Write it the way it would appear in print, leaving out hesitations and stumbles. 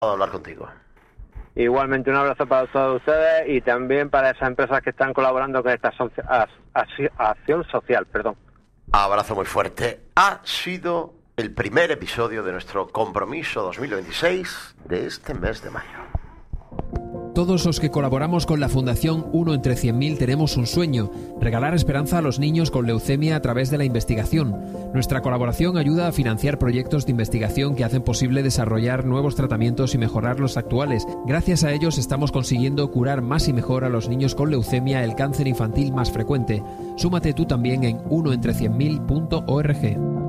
hablar contigo. Igualmente un abrazo para todos ustedes y también para esas empresas que están colaborando con esta acción social. Abrazo muy fuerte. Ha sido el primer episodio de nuestro compromiso 2026 de este mes de mayo. Todos los que colaboramos con la Fundación 1 entre 100.000 tenemos un sueño: regalar esperanza a los niños con leucemia a través de la investigación. Nuestra colaboración ayuda a financiar proyectos de investigación que hacen posible desarrollar nuevos tratamientos y mejorar los actuales. Gracias a ellos estamos consiguiendo curar más y mejor a los niños con leucemia, el cáncer infantil más frecuente. Súmate tú también en 1entre100.000.org.